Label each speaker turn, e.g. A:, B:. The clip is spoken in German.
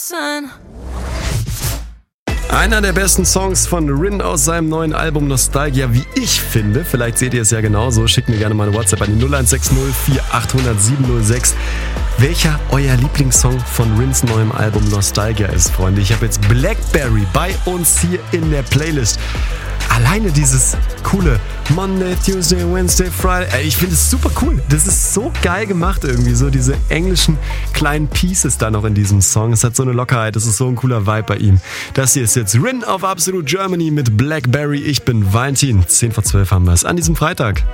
A: Einer der besten Songs von Rin aus seinem neuen Album Nostalgia, wie ich finde. Vielleicht seht ihr es ja genauso. Schickt mir gerne mal eine WhatsApp an die 0160 4800 706. Welcher euer Lieblingssong von Rins neuem Album Nostalgia ist, Freunde. Ich habe jetzt Blackberry bei uns hier in der Playlist. Alleine dieses coole Monday, Tuesday, Wednesday, Friday. Ich finde es super cool. Das ist so geil gemacht irgendwie. So diese englischen kleinen Pieces da noch in diesem Song. Es hat so eine Lockerheit. Das ist so ein cooler Vibe bei ihm. Das hier ist jetzt Rin auf Absolute Germany mit Blackberry. Ich bin Valentin. 10 vor 12 haben wir es an diesem Freitag.